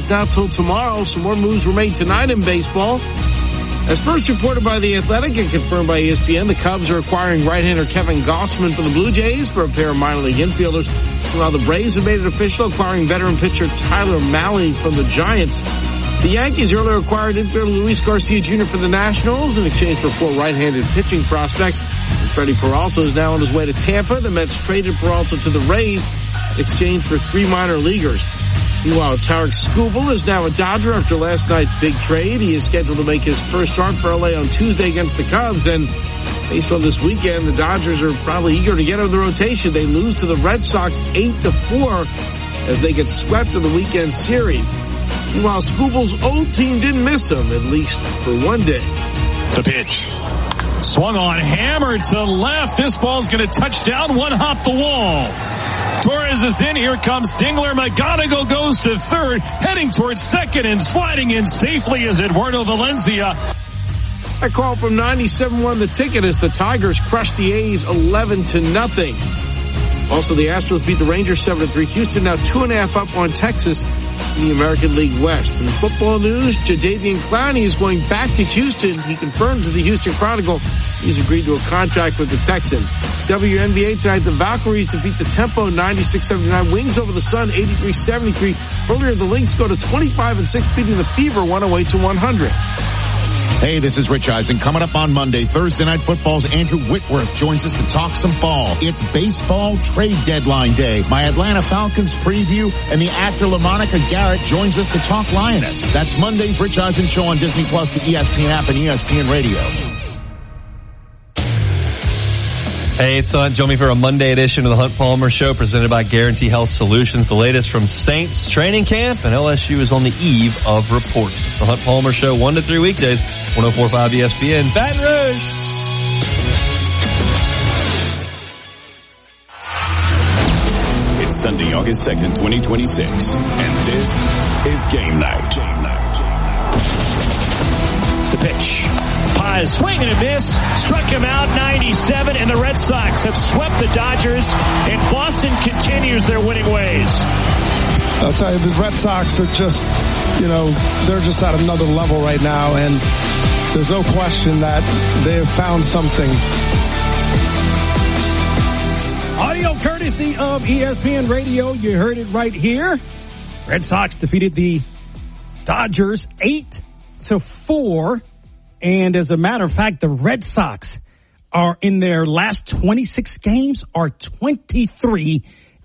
not till tomorrow. Some more moves were made tonight in baseball. As first reported by The Athletic and confirmed by ESPN, the Cubs are acquiring right-hander Kevin Gausman from the Blue Jays for a pair of minor league infielders. While the Braves have made it official, acquiring veteran pitcher Tyler Mahle from the Giants. The Yankees earlier acquired infielder Luis Garcia Jr. for the Nationals in exchange for 4 right-handed pitching prospects. And Freddie Peralta is now on his way to Tampa. The Mets traded Peralta to the Rays in exchange for 3 minor leaguers. Meanwhile, Tarik Skubal is now a Dodger after last night's big trade. He is scheduled to make his first start for LA on Tuesday against the Cubs. And based on this weekend, the Dodgers are probably eager to get out of the rotation. They lose to the Red Sox 8-4 as they get swept in the weekend series. Meanwhile, Skubal's old team didn't miss him, at least for one day. The pitch. Swung on, hammered to left. This ball's going to touch down, one hop the wall. Torres is in. Here comes Dingler. McGonigal goes to third, heading towards second and sliding in safely is Eduardo Valencia. A call from 97.1 The Ticket as the Tigers crushed the A's 11-0. Also, the Astros beat the Rangers 7-3. Houston now 2.5 up on Texas in the American League West. In football news, Jadeveon Clowney is going back to Houston. He confirmed to the Houston Chronicle he's agreed to a contract with the Texans. WNBA tonight, the Valkyries defeat the Tempo 96-79. Wings over the Sun 83-73. Earlier, the Lynx go to 25-6, beating the Fever 108-100. Hey, this is Rich Eisen. Coming up on Monday, Thursday Night Football's Andrew Whitworth joins us to talk some ball. It's baseball trade deadline day. My Atlanta Falcons preview, and the actor LaMonica Garrett joins us to talk Lioness. That's Monday's Rich Eisen Show on Disney Plus, the ESPN app, and ESPN Radio. Hey, it's join me for a Monday edition of the Hunt Palmer Show presented by Guarantee Health Solutions. The latest from Saints training camp, and LSU is on the eve of reporting. The Hunt Palmer Show 1 to 3 weekdays, 104.5 ESPN, Baton Rouge. It's Sunday, August 2nd, 2026, and this is Game Night. The pitch. Paz swing and a miss. Struck him out 97, and the Red Sox have swept the Dodgers, and Boston continues their winning ways. I'll tell you, the Red Sox are just, they're just at another level right now, and there's no question that they have found something. Audio courtesy of ESPN Radio. You heard it right here. Red Sox defeated the Dodgers 8-4. And as a matter of fact, the Red Sox are in their last 26 games are 23-3.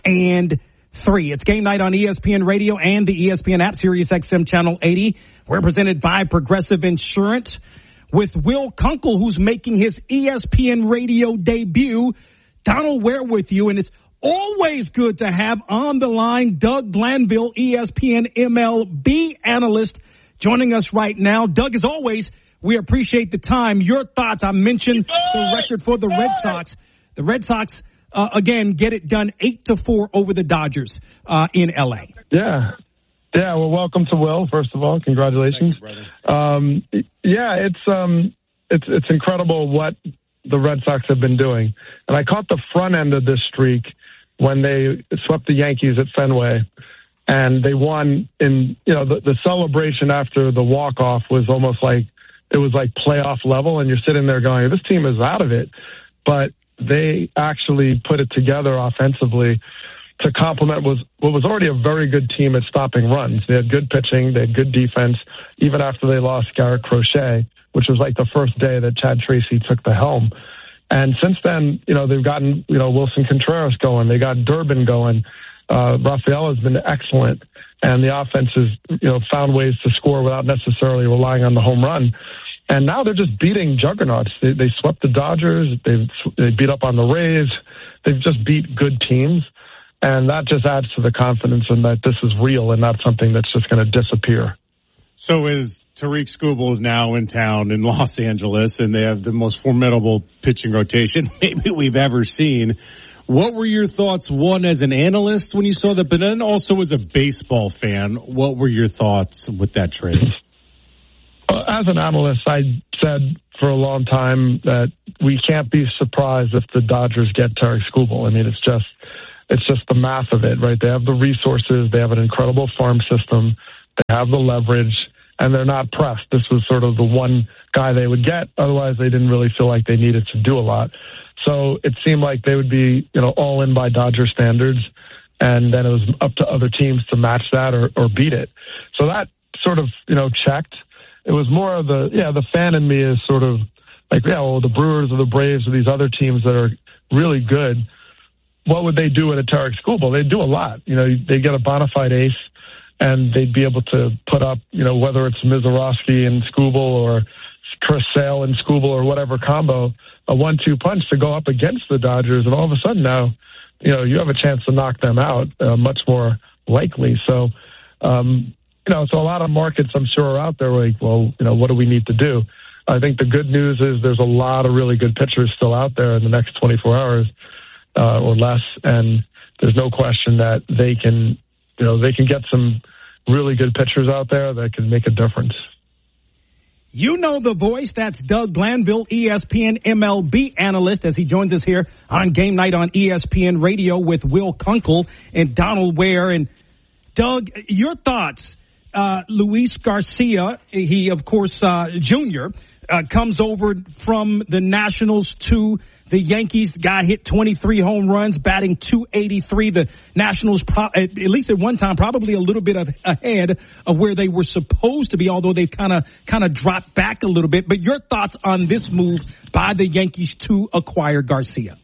It's game night on ESPN Radio and the ESPN app, Sirius XM Channel 80. We're presented by Progressive Insurance with Will Kunkel, who's making his ESPN Radio debut. Donald Ware with you, and it's always good to have on the line Doug Glanville, ESPN MLB analyst, joining us right now. Doug, as always, we appreciate the time. Your thoughts. I mentioned the record for the Red Sox. The Red Sox, again, get it done 8-4 over the Dodgers in LA. Yeah. Well, welcome to Will. First of all, congratulations. Thank you, It's incredible what the Red Sox have been doing. And I caught the front end of this streak when they swept the Yankees at Fenway. And they won in, the celebration after the walk-off was almost like, it was like playoff level, and you're sitting there going, this team is out of it. But they actually put it together offensively to complement what was already a very good team at stopping runs. They had good pitching. They had good defense, even after they lost Garrett Crochet, which was like the first day that Chad Tracy took the helm. And since then, they've gotten, Wilson Contreras going. They got Durbin going. Rafael has been excellent. And the offense has, found ways to score without necessarily relying on the home run. And now they're just beating juggernauts. They swept the Dodgers. They beat up on the Rays. They've just beat good teams. And that just adds to the confidence in that this is real and not something that's just going to disappear. So is Tarik Skubal now in town in Los Angeles, and they have the most formidable pitching rotation maybe we've ever seen. What were your thoughts, one, as an analyst when you saw that, but then also as a baseball fan, what were your thoughts with that trade? As an analyst, I said for a long time that we can't be surprised if the Dodgers get Tarik Skubal. I mean, it's just the math of it, right? They have the resources. They have an incredible farm system. They have the leverage, and they're not pressed. This was sort of the one guy they would get. Otherwise, they didn't really feel like they needed to do a lot. So it seemed like they would be, all in by Dodger standards, and then it was up to other teams to match that or beat it. So that sort of, checked. It was more of the fan in me is sort of like, the Brewers or the Braves or these other teams that are really good, what would they do at a Tarek Skubal? They'd do a lot. They'd get a bona fide ace, and they'd be able to put up, whether it's Mizorowski and Skubal or Chris Sale and Skubal or whatever combo, a 1-2 punch to go up against the Dodgers. And all of a sudden now, you have a chance to knock them out much more likely. So, so a lot of markets I'm sure are out there like, well, what do we need to do? I think the good news is there's a lot of really good pitchers still out there in the next 24 hours or less. And there's no question that they can get some really good pitchers out there that can make a difference. You know the voice. That's Doug Glanville, ESPN MLB analyst, as he joins us here on Game Night on ESPN Radio with Will Kunkel and Donald Ware. And Doug, your thoughts. Luis Garcia, he, of course, Jr., comes over from the Nationals to the Yankees. Guy hit 23 home runs, batting .283. The Nationals, at least at one time, probably a little bit ahead of where they were supposed to be, although they've kind of dropped back a little bit. But your thoughts on this move by the Yankees to acquire Garcia?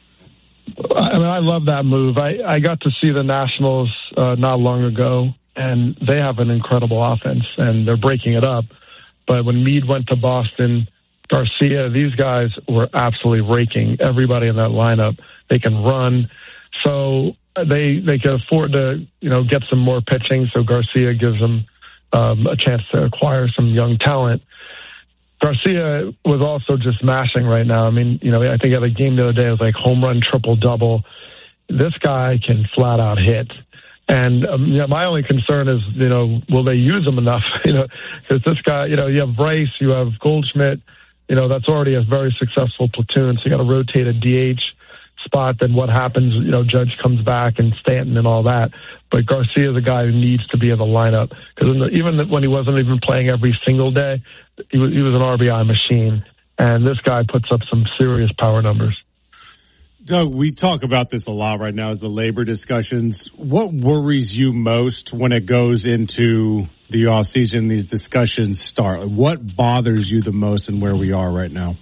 I love that move. I got to see the Nationals not long ago, and they have an incredible offense, and they're breaking it up. But when Meade went to Boston, Garcia, these guys were absolutely raking everybody in that lineup. They can run. So they can afford to, get some more pitching. So Garcia gives them a chance to acquire some young talent. Garcia was also just smashing right now. I mean, I think at a game the other day, it was like home run, triple, double. This guy can flat out hit. And my only concern is, will they use him enough? Because this guy, you have Bryce, you have Goldschmidt, that's already a very successful platoon. So you got to rotate a DH spot. Then what happens? Judge comes back and Stanton and all that. But Garcia is a guy who needs to be in the lineup because even when he wasn't even playing every single day, he was an RBI machine. And this guy puts up some serious power numbers. Doug, we talk about this a lot right now as the labor discussions. What worries you most when it goes into the offseason, these discussions start? What bothers you the most in where we are right now?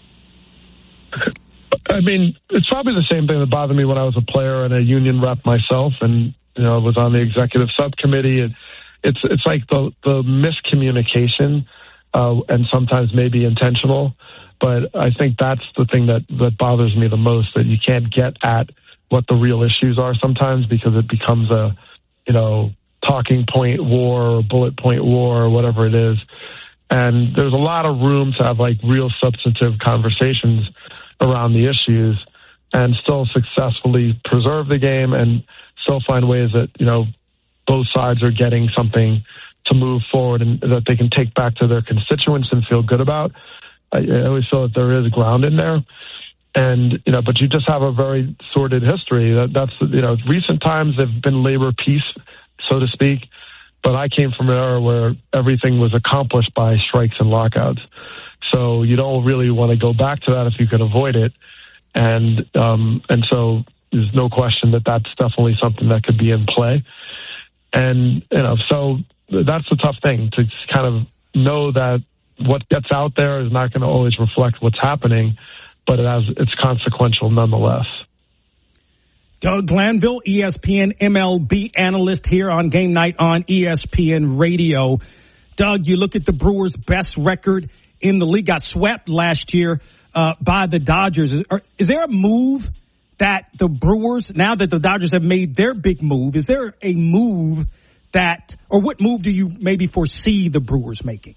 I mean, it's probably the same thing that bothered me when I was a player and a union rep myself and, was on the executive subcommittee. And it's like the miscommunication and sometimes maybe intentional. But I think that's the thing that bothers me the most, that you can't get at what the real issues are sometimes because it becomes a, talking point war or bullet point war or whatever it is. And there's a lot of room to have like real substantive conversations around the issues and still successfully preserve the game and still find ways that, both sides are getting something to move forward and that they can take back to their constituents and feel good about. I always feel that there is ground in there. And, but you just have a very sordid history. That's recent times have been labor peace, so to speak. But I came from an era where everything was accomplished by strikes and lockouts. So you don't really want to go back to that if you can avoid it. And so there's no question that that's definitely something that could be in play. And, so that's the tough thing, to kind of know that what gets out there is not going to always reflect what's happening, but it's consequential nonetheless. Doug Glanville, ESPN MLB analyst here on Game Night on ESPN Radio. Doug, you look at the Brewers' best record in the league, got swept last year by the Dodgers. Is there a move that the Brewers, now that the Dodgers have made their big move, is there a move or what move do you maybe foresee the Brewers making?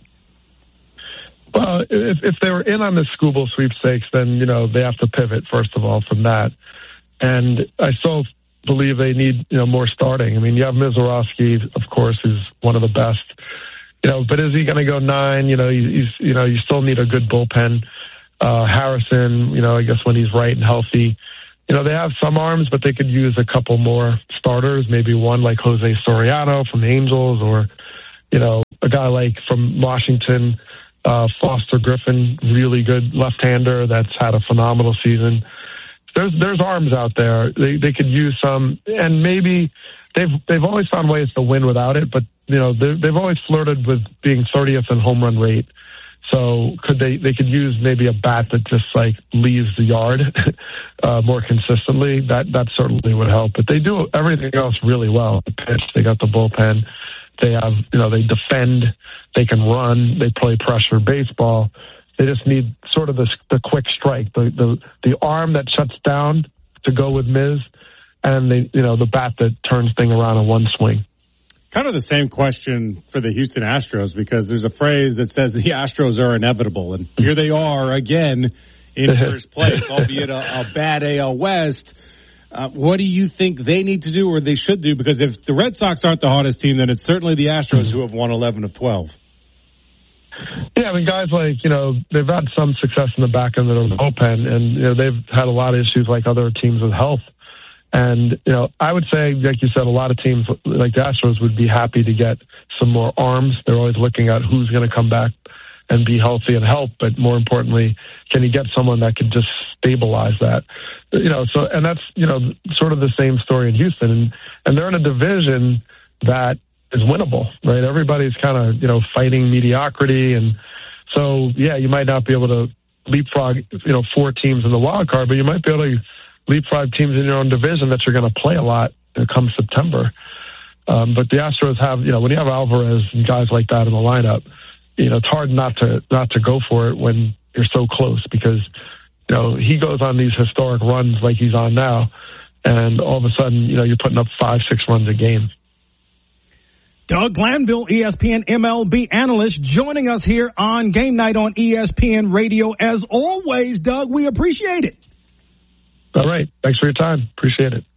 Well, if they were in on the Skubal sweepstakes, then, they have to pivot, first of all, from that. And I still believe they need, more starting. I mean, you have Mizorowski, of course, who's one of the best, but is he going to go 9? You still need a good bullpen. Harrison, I guess when he's right and healthy, they have some arms, but they could use a couple more starters, maybe one like Jose Soriano from the Angels or, a guy like from Washington, Foster Griffin, really good left-hander that's had a phenomenal season. There's arms out there. They could use some, and maybe they've always found ways to win without it, but they've always flirted with being 30th in home run rate. So they could use maybe a bat that just like leaves the yard more consistently. That certainly would help. But they do everything else really well. The pitch, they got the bullpen. They have, they defend, they can run, they play pressure baseball. They just need sort of the quick strike, the arm that shuts down to go with Miz, and the bat that turns thing around in one swing. Kind of the same question for the Houston Astros, because there's a phrase that says the Astros are inevitable, and here they are again in first place, albeit a bad AL West. What do you think they need to do or they should do? Because if the Red Sox aren't the hottest team, then it's certainly the Astros who have won 11 of 12. Yeah, I mean, guys like, they've had some success in the back end of the bullpen, and, they've had a lot of issues like other teams with health. And, I would say, like you said, a lot of teams like the Astros would be happy to get some more arms. They're always looking at who's going to come back and be healthy and help. But more importantly, can you get someone that could just stabilize that? And that's, sort of the same story in Houston. And they're in a division that is winnable, right? Everybody's kind of, fighting mediocrity. And so, yeah, you might not be able to leapfrog, 4 teams in the wild card, but you might be able to leapfrog teams in your own division that you're going to play a lot come September. But the Astros have, when you have Alvarez and guys like that in the lineup, it's hard not to go for it when you're so close, because, he goes on these historic runs like he's on now, and all of a sudden, you're putting up 5-6 runs a game. Doug Glanville, ESPN MLB analyst, joining us here on Game Night on ESPN Radio. As always, Doug, we appreciate it. All right. Thanks for your time. Appreciate it.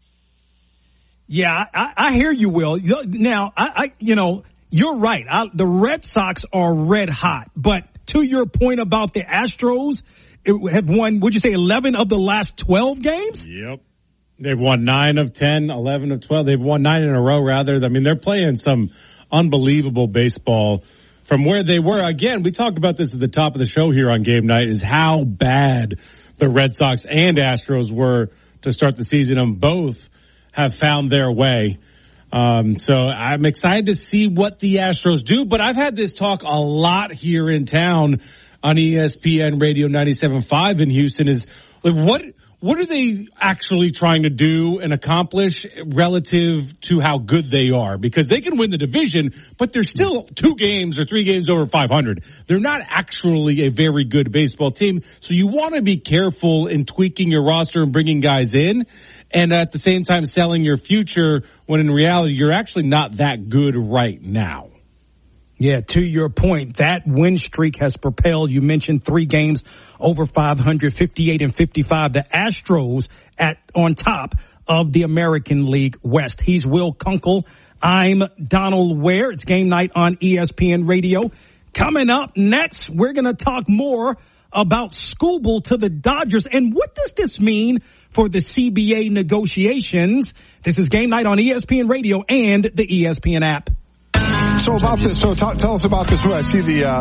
Yeah, I hear you, Will. Now, you're right. The Red Sox are red hot. But to your point about the Astros, have won, would you say 11 of the last 12 games? Yep. They've won 9 of 10, 11 of 12. They've won 9 in a row, rather. I mean, they're playing some unbelievable baseball from where they were. Again, we talked about this at the top of the show here on Game Night, is how bad the Red Sox and Astros were to start the season, and both have found their way. So I'm excited to see what the Astros do, but I've had this talk a lot here in town on ESPN Radio 97.5 in Houston, is like, what are they actually trying to do and accomplish relative to how good they are? Because they can win the division, but they're still 2 games or 3 games over 500. They're not actually a very good baseball team. So you want to be careful in tweaking your roster and bringing guys in, and at the same time selling your future, when in reality you're actually not that good right now. Yeah, to your point, that win streak has propelled, you mentioned 3 games over 500, 58 and 55. The Astros on top of the American League West. He's Will Kunkel. I'm Donald Ware. It's Game Night on ESPN Radio. Coming up next, we're going to talk more about Skubal to the Dodgers. And what does this mean for the CBA negotiations? This is Game Night on ESPN Radio and the ESPN app. So about this, tell us about this. I see the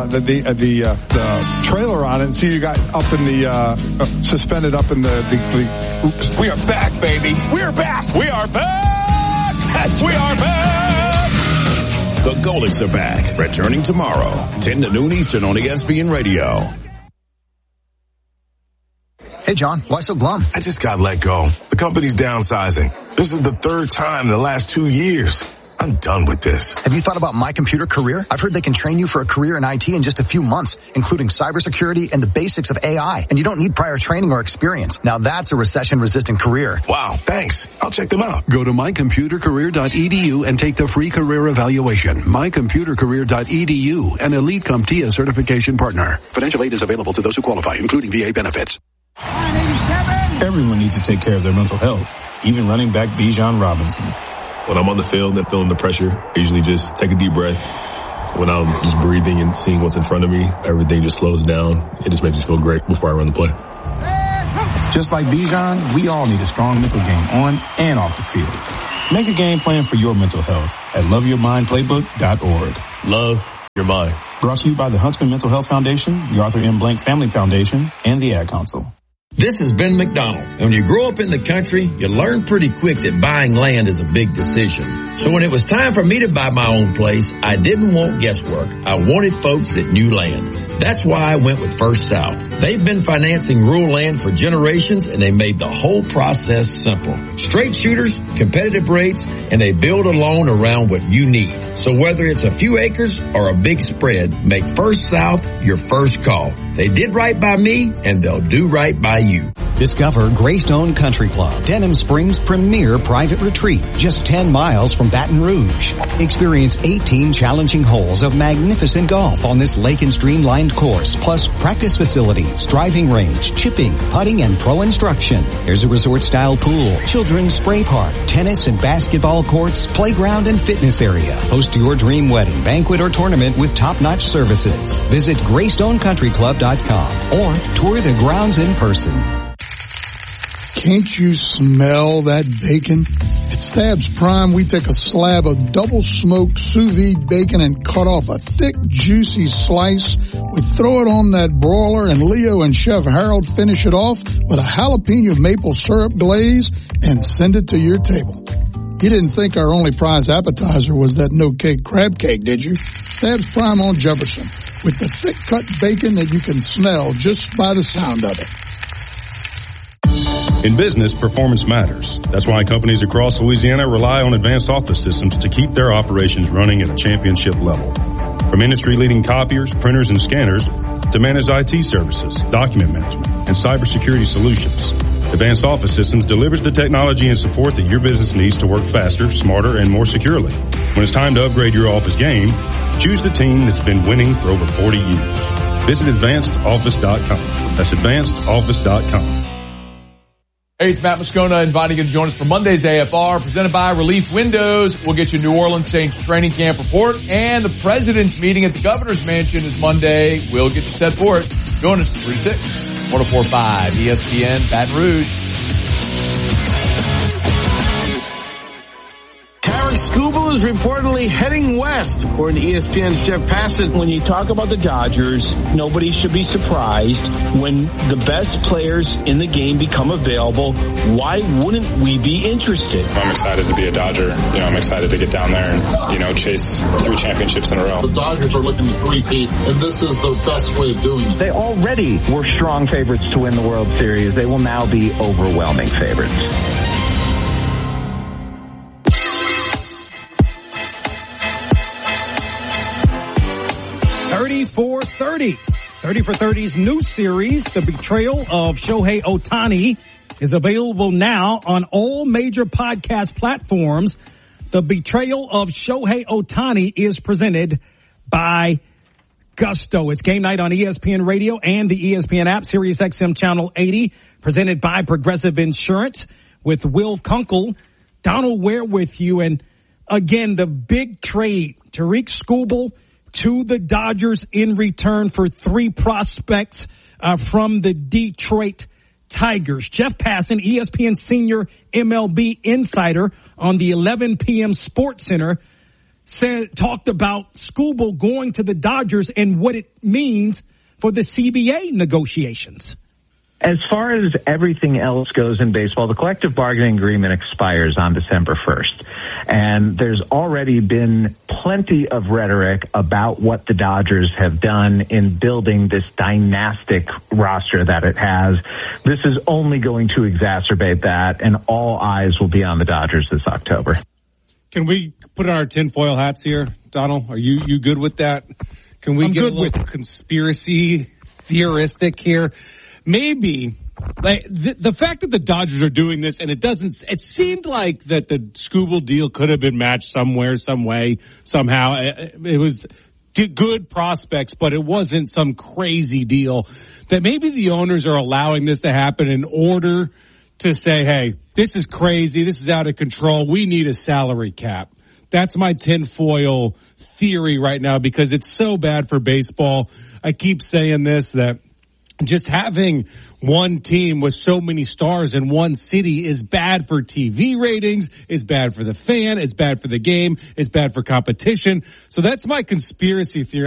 trailer on it, and see you got up in the suspended up in the. We are back, baby. We are back. We are back. Yes, we are back. The Goldens are back, returning tomorrow, 10 to noon Eastern on ESPN Radio. Hey, John, why so glum? I just got let go. The company's downsizing. This is the 3rd time in the last 2 years. I'm done with this. Have you thought about My Computer Career? I've heard they can train you for a career in IT in just a few months, including cybersecurity and the basics of AI. And you don't need prior training or experience. Now that's a recession-resistant career. Wow, thanks. I'll check them out. Go to mycomputercareer.edu and take the free career evaluation. mycomputercareer.edu, an Elite CompTIA certification partner. Financial aid is available to those who qualify, including VA benefits. Everyone needs to take care of their mental health, even running back Bijan Robinson. When I'm on the field and feeling the pressure, I usually just take a deep breath. When I'm just breathing and seeing what's in front of me, everything just slows down. It just makes me feel great before I run the play. Just like Bijan, we all need a strong mental game on and off the field. Make a game plan for your mental health at loveyourmindplaybook.org. Love your mind. Brought to you by the Huntsman Mental Health Foundation, the Arthur M. Blank Family Foundation, and the Ad Council. This is Ben McDonald. When you grow up in the country, you learn pretty quick that buying land is a big decision. So when it was time for me to buy my own place, I didn't want guesswork. I wanted folks that knew land. That's why I went with First South. They've been financing rural land for generations, and they made the whole process simple. Straight shooters, competitive rates, and they build a loan around what you need. So whether it's a few acres or a big spread, make First South your first call. They did right by me, and they'll do right by you. Discover Greystone Country Club, Denham Springs' premier private retreat, just 10 miles from Baton Rouge. Experience 18 challenging holes of magnificent golf on this lake and streamlined course, plus practice facilities, driving range, chipping, putting, and pro instruction. There's a resort-style pool, children's spray park, tennis and basketball courts, playground and fitness area. Host your dream wedding, banquet, or tournament with top-notch services. Visit GreystonecountryClub.com or tour the grounds in person. Can't you smell that bacon? At Stabs Prime, we take a slab of double-smoked sous vide bacon and cut off a thick, juicy slice. We throw it on that broiler, and Leo and Chef Harold finish it off with a jalapeno maple syrup glaze and send it to your table. You didn't think our only prize appetizer was that no-cake crab cake, did you? Stabs Prime on Jefferson, with the thick-cut bacon that you can smell just by the sound of it. In business, performance matters. That's why companies across Louisiana rely on Advanced Office Systems to keep their operations running at a championship level. From industry-leading copiers, printers, and scanners to managed IT services, document management, and cybersecurity solutions, Advanced Office Systems delivers the technology and support that your business needs to work faster, smarter, and more securely. When it's time to upgrade your office game, choose the team that's been winning for over 40 years. Visit AdvancedOffice.com. That's AdvancedOffice.com. Hey, it's Matt Moscona inviting you to join us for Monday's AFR, presented by Relief Windows. We'll get you New Orleans Saints training camp report, and the President's meeting at the Governor's Mansion is Monday. We'll get you set for it. Join us 3-6-104.5 ESPN Baton Rouge. Skubal is reportedly heading west, according to ESPN's Jeff Passett. When you talk about the Dodgers, nobody should be surprised when the best players in the game become available. Why wouldn't we be interested? I'm excited to be a Dodger. I'm excited to get down there and, chase 3 championships in a row. The Dodgers are looking to three-peat, and this is the best way of doing it. They already were strong favorites to win the World Series. They will now be overwhelming favorites. 30 for 30. 30 for 30's new series, The Betrayal of Shohei Ohtani, is available now on all major podcast platforms. The Betrayal of Shohei Ohtani is presented by Gusto. It's game night on ESPN Radio and the ESPN app, Sirius XM Channel 80, presented by Progressive Insurance with Will Kunkel. Donald Ware with you. And again, the big trade, Tarik Skubal to the Dodgers in return for 3 prospects from the Detroit Tigers. Jeff Passan, ESPN senior MLB insider on the 11 p.m. Sports Center, talked about Skubal going to the Dodgers and what it means for the CBA negotiations. As far as everything else goes in baseball, the collective bargaining agreement expires on December 1st. And there's already been plenty of rhetoric about what the Dodgers have done in building this dynastic roster that it has. This is only going to exacerbate that, and all eyes will be on the Dodgers this October. Can we put on our tinfoil hats here, Donald? Are you good with that? Can we get a little conspiracy theoristic here? Maybe like the fact that the Dodgers are doing this, and it seemed like that the Skubal deal could have been matched somewhere, some way, somehow. It was good prospects, but it wasn't some crazy deal. That maybe the owners are allowing this to happen in order to say, hey, this is crazy, this is out of control, we need a salary cap. That's my tinfoil theory right now, because it's so bad for baseball. I keep saying this, that just having one team with so many stars in one city is bad for TV ratings, is bad for the fan, it's bad for the game, it's bad for competition. So that's my conspiracy theory.